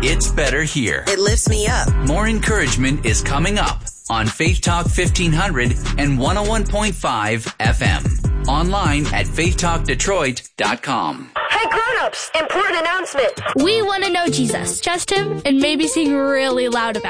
It's better here. It lifts me up. More encouragement is coming up on Faith Talk 1500 and 101.5 FM. Online at faithtalkdetroit.com. Hey grown-ups, important announcement. We want to know Jesus. Trust him and maybe sing really loud about it.